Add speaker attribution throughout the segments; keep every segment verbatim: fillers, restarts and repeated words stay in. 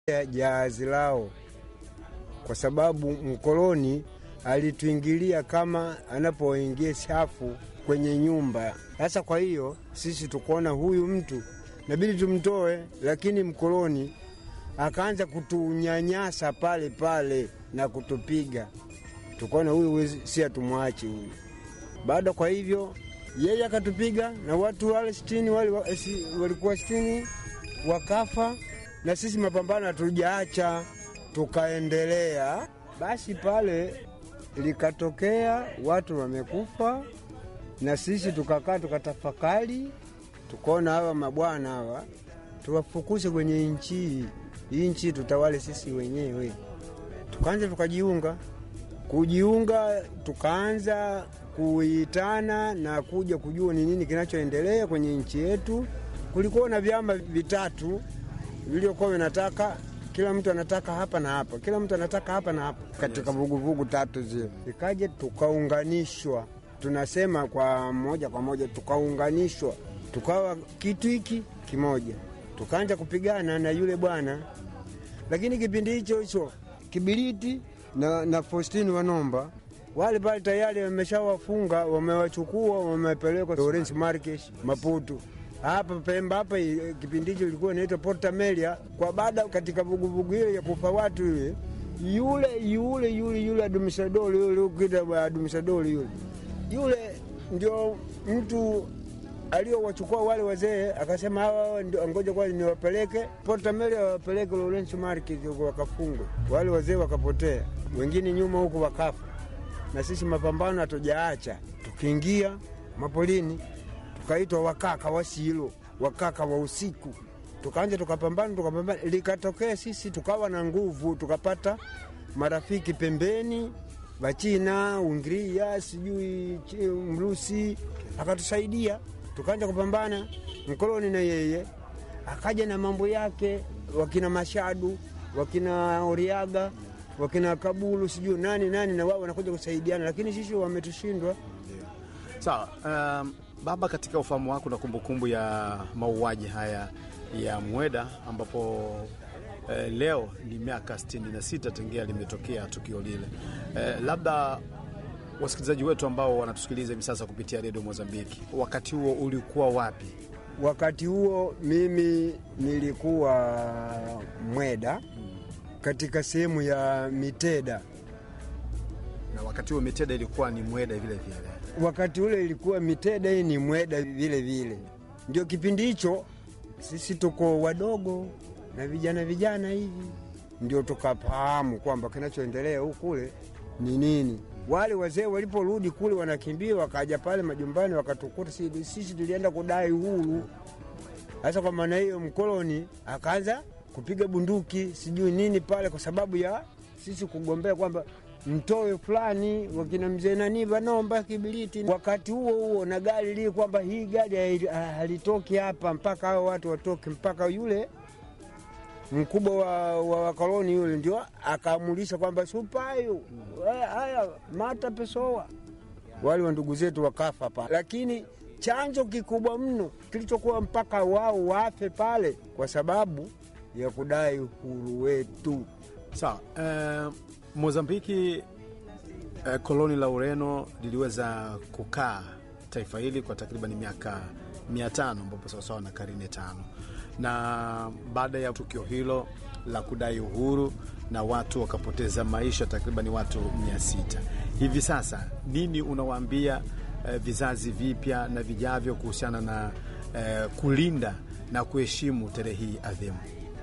Speaker 1: jahazi lao, kwa sababu mkoloni alituingilia kama anapoingia shafu kwenye nyumba. Sasa kwa hiyo sisi tukaona huyu mtu inabidi tumtoe, lakini mkoloni akaanza kutunyanyasa pale pale na kutupiga. Tukaona huyu si atumwache huyu. Baada kwa hivyo yeye akatupiga na watu wale sitini wale walikuwa sitini wakafa, na sisi mapambano hatujaacha, tukaendelea. Basi pale likatokea watu wamekufa, na sisi tukakaa tukatafakari, tukaona hawa mabwana hawa tuwafukuze kwenye nchi hii, nchi tutawale sisi wenyewe. Tukaanza tukajiunga kujiunga tukaanza kuitana na kuja kujua ni nini kinachoendelea kwenye nchi yetu. Kulikuwa na vyama vitatu vilivyokuwa vinataka, kila mtu anataka hapa na hapa, kila mtu anataka hapa na hapa, katika vuguvugu tatu zile. Ikaje tukaunganishwa, tunasema kwa moja kwa moja tukaunganishwa, tukawa kitu hiki kimoja, tukaanza kupigana na yule bwana. Lakini kipindi hicho hicho Kibiriti na, na Faustini Wanomba wale pale tayari wameshawafunga, wamewachukua, wamepeleka Lawrence Marques Maputo. Hapa Pemba hapa kipindi hicho ilikuwa inaitwa Port Amelia. Kwa baada katika vuguvugu ile ya kufa watu ile, yule yule yule yule administrador yule ukida administrador yule yule ndio mtu aliyowachukua wale wazee, akasema hawa ndio ngoja kwa niwapeleke Port Amelia, wapeleke Lawrence Marques wakafungwe. Wale wazee wakapotea, wengine nyuma huko wakafa, na sisi mapambano hatujaacha. Tukiingia mapolini tukaitwa wakaka wa Silo, wakaka wa usiku. Tukaanza tukapambana tukapambana, likatokea sisi tukawa na nguvu, tukapata marafiki pembeni, Wachina, Uingereza, sijui Mrusi, akatusaidia. Tukaanza kupambana, mkoloni na yeye akaja na mambo yake, wakina Mashadu, wakina Oriaga, wakina Kabulu, sijui nani nani, na wao wanakuja kusaidiana, lakini sisi wametushindwa.
Speaker 2: Sawa. Um, baba, katika ufahamu wako na kumbukumbu ya mauaji haya ya Mweda, ambapo eh, leo ni miaka sitini na sita tangia limetokea tukio lile, eh, labda wasikilizaji wetu ambao wanatusikiliza hivi sasa kupitia Radio Mozambiki, wakati huo ulikuwa wapi?
Speaker 1: Wakati huo mimi nilikuwa Mweda, katika sehemu ya Miteda.
Speaker 2: Na wakati huo Miteda ilikuwa ni Mweda vile vile?
Speaker 1: Wakati ule ilikuwa Miteda hii ni Mweda vile vile. Ndio kipindi hicho sisi tuko wadogo na vijana vijana hivi, ndio tukafahamu kwamba kinachoendelea huko kule ni nini. Wale wazee waliporudi kule wanakimbia, wakaja pale majumbani wakatukuta sisi, sisi tulienda kudai uhuru. Sasa kwa maana hiyo mkoloni akaanza kupiga bunduki sijui nini pale, kwa sababu ya sisi kugombea kwamba mtoe fulani, wakina mzee nani Wanomba Kibiriti. Wakati huo huo na gari lile kwamba hii gari halitoki hapa mpaka hao watu watoke, mpaka yule mkubwa wa, wa wakoloni yule ndio akaamulisha kwamba supayo haya mata pesoa. Wale wa ndugu zetu wakafa pale, lakini chanzo kikubwa mno kilichokuwa mpaka wao wafe pale kwa sababu ya kudai uhuru wetu.
Speaker 2: Sawa. Uh, Mozambiki, uh, koloni la Ureno liliweza kukaa taifa hili kwa takriban miaka mia tano, ambapo sawa sawa na karine tano. Na baada ya tukio hilo la kudai uhuru, na watu wakapoteza maisha, takriban watu mia sita. Hivi sasa nini unawaambia uh, vizazi vipya na vijavyo kuhusiana na uh, kulinda na kuheshimu tarehe hii adhimu?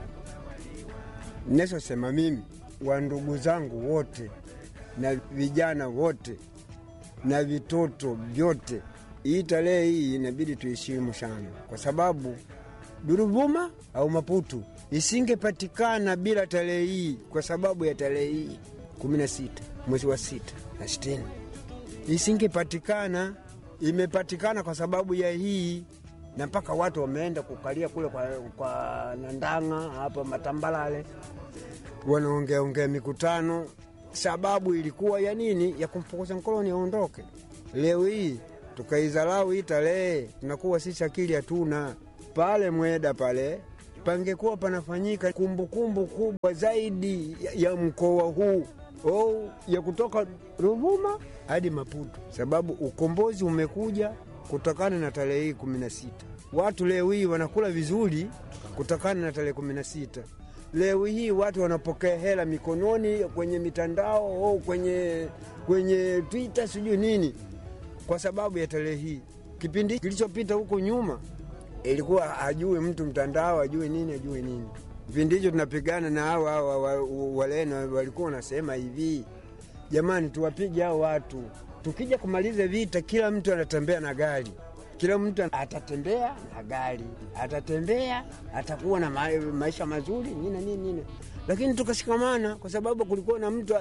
Speaker 1: Nesho sema mimi wa ndugu zangu wote na vijana wote na vitoto vyote, hii tarehe hii inabidi tuheshimu sana, kwa sababu Duruvuma au Maputo isingepatikana bila tarehe hii, kwa sababu ya tarehe hii kumi na sita mwezi wa sita na sitini isingepatikana. Imepatikana kwa sababu ya hii, na mpaka watu wameenda kukalia kule kwa, kwa Nandanga hapa Matambalale, wanaongea ongea mikutano. Sababu ilikuwa ya nini? Ya kumfukuza mkoloni aondoke. Leo hii tukaizalau hii tarehe, tunakuwa sisi akili hatuna. Pale Mweda pale pangekuwa panafanyika kumbukumbu kubwa zaidi ya, ya mkoa huu au ya kutoka Ruvuma hadi Maputo, sababu ukombozi umekuja kutokana na tarehe hii kumi na sita. Watu leo hii wanakula vizuri kutokana na tarehe kumi na sita. Leo hii watu wanapokea hela mikononi kwenye mitandao au kwenye kwenye Twitter sijui nini kwa sababu ya tarehe hii. Kipindi kilichopita huko nyuma ilikuwa hajui mtu mtandao, hajui nini, hajui nini. Kipindi hicho tunapigana na hawa hawa Waleno walikuwa wanasema hivi, jamani tuwapige hao watu. Tukija kumaliza vita kila mtu anatembea na gari. Kila mtu atatembea na gari, atatembea, atakuwa na ma maisha mazuri nini nini nini. Lakini tukashikamana kwa sababu kulikuwa na mtu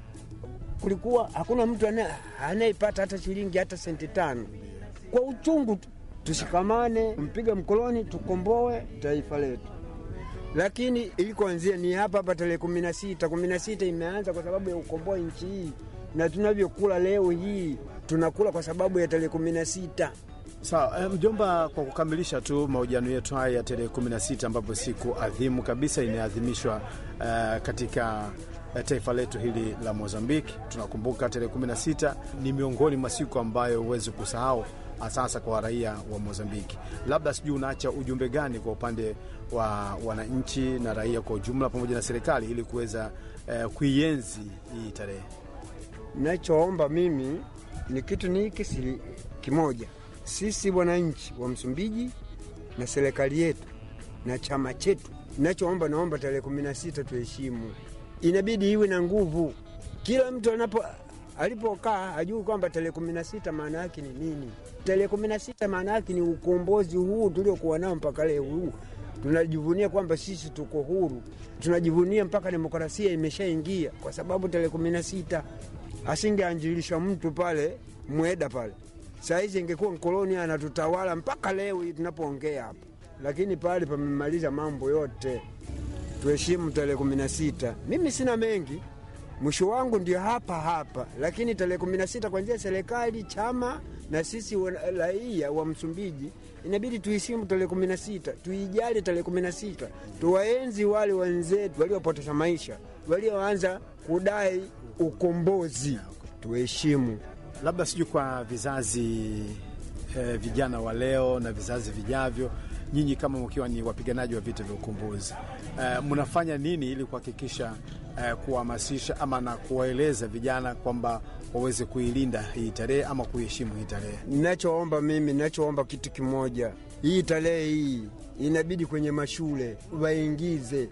Speaker 1: kulikuwa hakuna mtu anayepata hata shilingi hata senti tano. Kwa uchungu tushikamane, mpiga mkoloni tukomboe taifa letu. Lakini ilikoanzia ni hapa hapa tarehe kumi na sita. kumi na sita imeanza kwa sababu ya ukomboa nchi hii. Na tunavyokula leo hii tunakula kwa sababu ya tarehe kumi na sita.
Speaker 2: Sawa, mjomba, kwa kukamilisha tu mahojiano yetu haya ya tarehe kumi na sita ambapo siku adhimu kabisa inaadhimishwa uh, katika uh, taifa letu hili la Mozambiki. Tunakumbuka tarehe kumi na sita ni miongoni mwa siku ambayo huwezi kusahau sasa kwa raia wa Mozambiki. Labda sijui unaacha ujumbe gani kwa upande wa wananchi na raia kwa ujumla pamoja na serikali ili kuweza uh, kuienzi hii tarehe?
Speaker 1: Ninachoomba mimi ni kitu ni hiki kimoja. Sisi wananchi wa Msumbiji na serikali yetu na chama chetu, ninachoomba naomba tarehe kumi na sita tuheshimu. Inabidi iwe na nguvu. Kila mtu anapo alipokaa ajue kwamba tarehe kumi na sita maana yake ni nini. Tarehe kumi na sita maana yake ni ukombozi huu tuliokuwa nao mpaka leo huu. Tunajivunia kwamba sisi tuko huru. Tunajivunia mpaka demokrasia imeshaingia kwa sababu tarehe kumi na sita asingeanjilisha mtu pale Mweda pale. Sasa hizi ingekuwa mkoloni anatutawala mpaka leo hii tunapoongea hapa. Lakini pale pamemaliza mambo yote. Tuheshimu tarehe kumi na sita. Mimi sina mengi. Mwisho wangu ndio hapa hapa. Lakini tarehe kumi na sita kuanzia serikali, chama na sisi raia wa Msumbiji inabidi tuheshimu tarehe kumi na sita. Tuijali tarehe kumi na sita. Tuwaenzi wale wenzetu waliopoteza maisha, walioanza kudai ukombozi. Tuheshimu.
Speaker 2: Labda sijui kwa vizazi eh, vijana wa leo na vizazi vijavyo, nyinyi kama mkiwa ni wapiganaji wa vita vya ukombozi, eh, mnafanya nini ili kuhakikisha eh, kuhamasisha ama na kuwaeleza vijana kwamba waweze kuilinda hii tarehe ama kuheshimu hii tarehe?
Speaker 1: Ninachoomba mimi, ninachoomba kitu kimoja. Hii tarehe hii inabidi kwenye mashule waingize.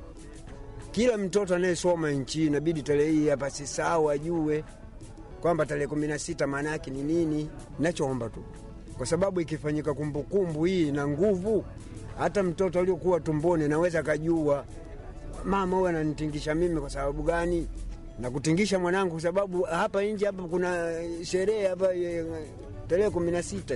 Speaker 1: Kila mtoto anayesoma nchi inabidi tarehe hii hapa sisahau ajue kwamba tarehe kumi na sita maana yake ni nini. Ninachoomba tu. Kwa sababu ikifanyika kumbukumbu hii na nguvu, hata mtoto aliyokuwa tumboni anaweza kujua mama huyu ananitingisha mimi kwa sababu gani? Na kutingisha mwanangu kwa sababu hapa nje hapa kuna sherehe hapa tarehe kumi na sita.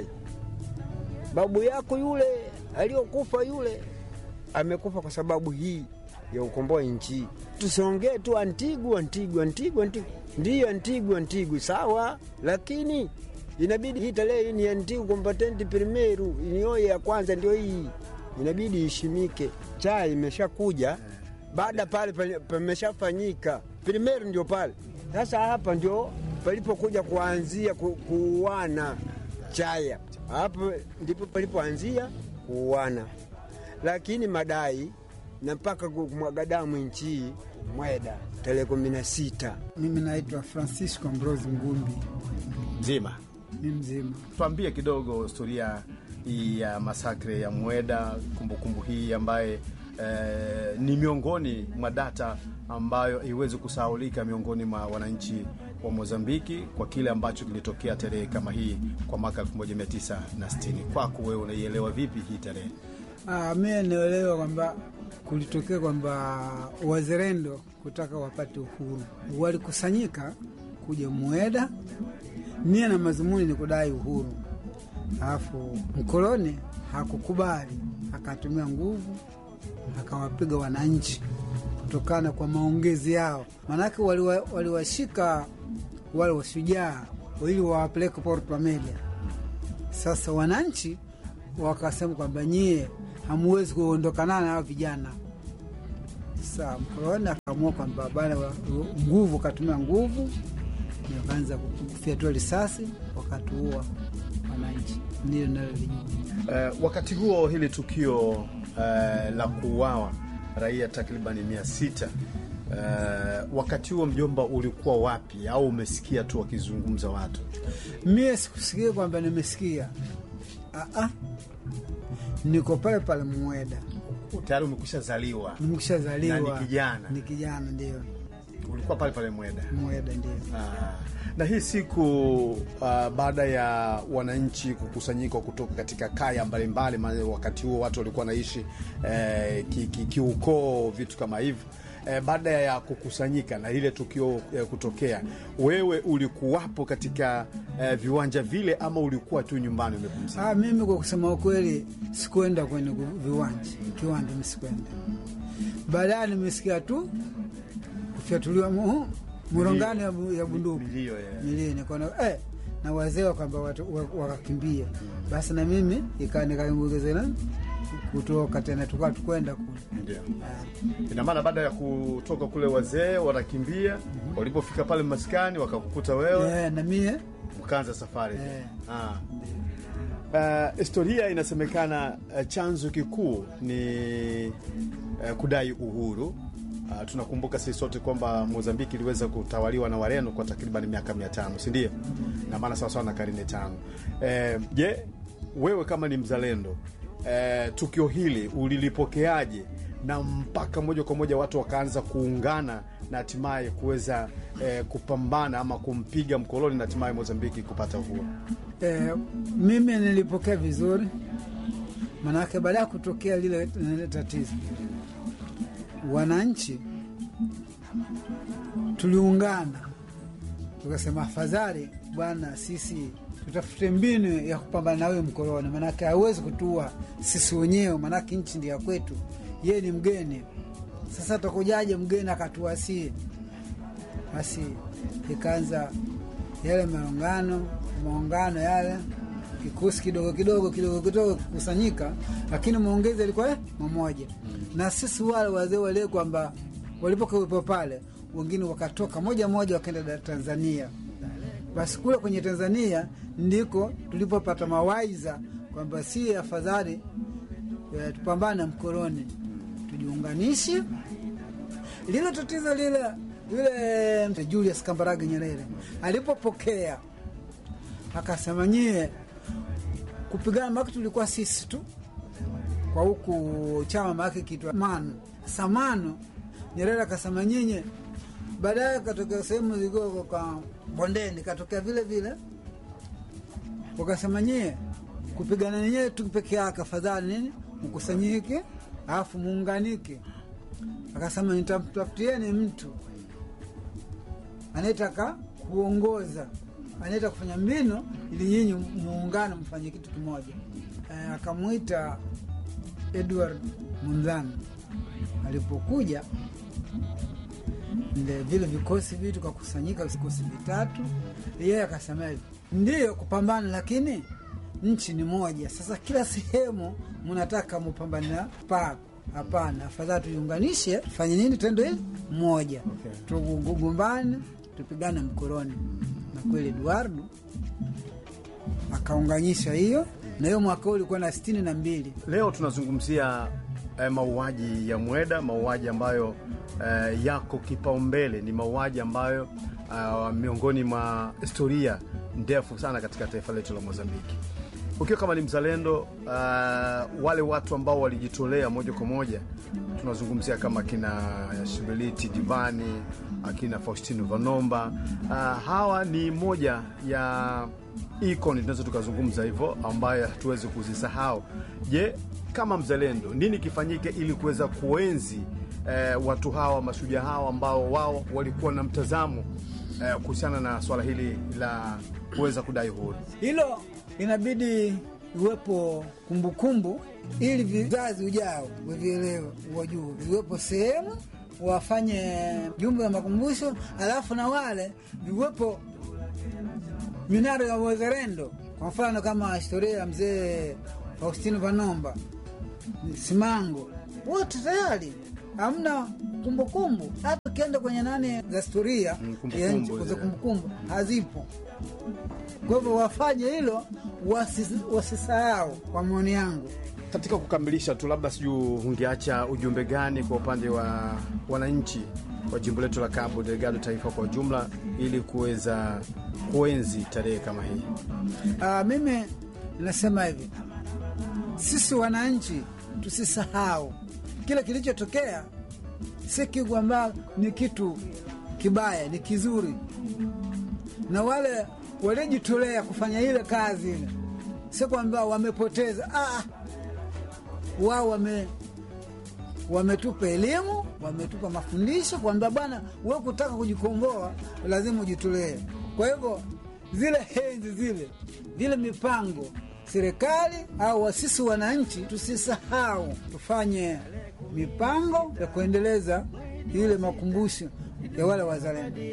Speaker 1: Babu yako yule aliyokufa yule amekufa kwa sababu hii ya ukomboa nchi. Tusiongee tu Antigua Antigua Antigua Antigua. Ndiyo Antigua Antigua sawa, lakini inabidi hii tarehe hii ni Antigua Combatente Primeiro, niyo ya kwanza ndio hii. Inabidi ishimike. Chai imeshakuja. Baada pale pameshafanyika. Primeiro ndio pale. Sasa hapa ndio palipokuja kuanzia ku, kuuana chaya. Hapo ndipo palipoanzia kuuana. Lakini madai na mpaka kumwaga damu nchi Mweda tarehe kumi na sita.
Speaker 3: Mimi naitwa Francisco Ambrose Ngumbi.
Speaker 2: Mzima?
Speaker 3: Ni mzima.
Speaker 2: Tuambie kidogo historia hii ya masakre ya Mweda, kumbukumbu hii ambaye eh, ni miongoni mwa data ambayo haiwezi kusahaulika miongoni mwa wananchi wa Mozambiki kwa kile ambacho kilitokea tarehe kama hii kwa mwaka elfu moja mia tisa na sitini. Kwako wewe unaielewa vipi hii tarehe?
Speaker 3: Ah, mimi naelewa kwamba kulitokea kwamba wazalendo kutaka wapate uhuru. Walikusanyika kuja Mweda, nia na mazumuni ni kudai uhuru. Alafu mkoloni hakukubali, akatumia nguvu, akawapiga wananchi kutokana kwa maongezi yao. Manake waliwashika wali wale wasujaa ili wawapeleke Porto Amelia. Sasa wananchi wakasema kwamba nyie hamuwezi kuondokana na hao vijana. Sasa mkoloni akaamua kwamba bana nguvu, katumia nguvu, nikaanza kufyatua risasi wakatuua wananchi. Ndio nalolijua.
Speaker 2: Uh, wakati huo hili tukio uh, la kuuawa raia takriban mia sita, uh, wakati huo mjomba ulikuwa wapi, au umesikia tu wakizungumza watu?
Speaker 3: Mie sikusikia kwamba nimesikia. Ah ah. Niko pale pale Mueda.
Speaker 2: Tayari umekwisha zaliwa?
Speaker 3: Nimekwisha zaliwa.
Speaker 2: Na ni kijana?
Speaker 3: Ni kijana, ndio.
Speaker 2: Ulikuwa pale pale Mueda?
Speaker 3: Mueda, ndio.
Speaker 2: Ah. Na hii siku uh, baada ya wananchi kukusanyika kutoka katika kaya mbalimbali, wakati huo watu walikuwa naishi eh, kiukoo ki, ki vitu kama hivyo, eh, baada ya kukusanyika na ile tukio eh, kutokea, wewe ulikuwapo katika eh, viwanja vile ama ulikuwa tu nyumbani umepumzika?
Speaker 3: Ah, mimi kwa kusema ukweli sikuenda kwenye viwanja, kiwanja msikwenda. Baadaye nimesikia tu kufyatuliwa mu murongano ya, ya bunduki
Speaker 2: milio, yeah.
Speaker 3: Milio nikaona eh na wazee kwamba watu wakakimbia. Basi na mimi ikawa nikaongezea kutoka tena tukawa tukwenda kule.
Speaker 2: Ndio. Ina maana baada ya kutoka kule wazee wanakimbia, mm-hmm. walipofika pale maskani wakakukuta wewe.
Speaker 3: Yeah, na mie
Speaker 2: ukaanza safari.
Speaker 3: Yeah.
Speaker 2: Ah. Uh, historia inasemekana uh, chanzo kikuu ni uh, kudai uhuru. Uh, tunakumbuka sisi sote kwamba Mozambiki iliweza kutawaliwa na Wareno kwa takriban miaka mia tano, si ndio? Na maana sawa sawa na karne tano. Eh, je, wewe kama ni mzalendo, eh, tukio hili ulilipokeaje, na mpaka moja kwa moja watu wakaanza kuungana na hatimaye kuweza eh, kupambana ama kumpiga mkoloni na hatimaye Mozambiki kupata uhuru?
Speaker 3: Eh, mimi nilipokea vizuri. Manake baada ya kutokea lile tatizo, wananchi tuliungana, tukasema afadhali bwana sisi tutafute mbinu ya kupambana na huyo mkoloni, manake hawezi kutua sisi wenyewe, manake nchi ndio ya kwetu, yeye ni mgeni. Sasa tutakujaje mgeni akatuasi? Basi ikaanza yale maungano, maungano yale, kikosi kidogo kidogo kidogo kidogo kukusanyika, lakini muongeze ilikuwa mmoja. Na sisi wale wazee wale kwamba walipokuwa pale, wengine wakatoka moja moja wakaenda Tanzania. Basi kule kwenye Tanzania ndiko tulipopata mawaiza kwamba si afadhali e, tupambane na mkoloni, tujiunganishe. Lile tatizo lile yule Julius Kambarage Nyerere alipopokea akasema nyie kupigana maki tulikuwa sisi tu kwa huku chama maki kitu mano samano. Nyerere akasema nyinyi, baadaye katokea sehemu ziko kwa bondeni katokea vile vile, wakasema nyie kupigana nyenyewe tu peke yake afadhali nini mkusanyike alafu muunganike. Akasema nitamtafutieni mtu anayetaka kuongoza, anataka kufanya mbinu ili nyinyi muungane mfanye kitu kimoja. E, akamuita Edward Munzani. Alipokuja ndio vile vikosi vitu kwa kusanyika, vikosi vitatu, yeye akasema ndio kupambana, lakini nchi ni moja. Sasa kila sehemu mnataka mpambane pa hapana, afadhali tuunganishe, tufanye nini, tendo hili moja, okay. Tugugumbane, tupigane mkoloni. Na kweli Eduardo akaunganisha hiyo, na hiyo mwaka ulikuwa na sitini na mbili.
Speaker 2: Leo tunazungumzia eh, mauaji ya Mueda, mauaji ambayo eh, yako kipaumbele, ni mauaji ambayo uh, miongoni mwa historia ndefu sana katika taifa letu la Mozambiki. Ukiwa kama ni mzalendo, uh, wale watu ambao walijitolea moja kwa moja, tunazungumzia kama kina Shibeliti Divani, akina Faustino Vanomba, uh, hawa ni moja ya icon tunaweza tukazungumza hivyo ambaye hatuwezi kuzisahau. Je, kama mzalendo nini kifanyike ili kuweza kuenzi eh, watu hawa, mashujaa hawa ambao wao walikuwa na mtazamo eh, kuhusiana na swala hili la kuweza kudai uhuru?
Speaker 3: Hilo inabidi iwepo kumbukumbu ili vizazi ujao wavielewe, wajue, viwepo sehemu wafanye jumbe ya makumbusho, alafu na wale viwepo minara ya wazalendo. Kwa mfano kama historia ya mzee Faustino Vanomba, Simango, wote tayari hamna kumbukumbu. Hata ukienda kwenye nane za historia
Speaker 2: Mm, kumbukumbu
Speaker 3: ya nchi,
Speaker 2: zile.
Speaker 3: za kumbukumbu hazipo. Kwa hivyo wafanye hilo, wasi- wasisahau, kwa maoni yangu.
Speaker 2: Katika kukamilisha tu, labda sijui ungeacha ujumbe gani kwa upande wa wananchi wa jimbo letu la Cabo Delgado, taifa kwa ujumla, ili kuweza kuenzi tarehe kama hii?
Speaker 3: Ah, mimi nasema hivi, sisi wananchi tusisahau kile kilichotokea. Si kwamba ni kitu kibaya, ni kizuri, na wale waliojitolea kufanya ile kazi ile, si kwamba wamepoteza. Ah, wao wame wametupa elimu, wametupa mafundisho kwamba bwana, wewe kutaka kujikomboa lazima ujitolee. Kwa hivyo zile henzi zile, vile mipango, serikali au sisi wananchi tusisahau, tufanye mipango ya kuendeleza ile makumbusho ya wale wazalendo.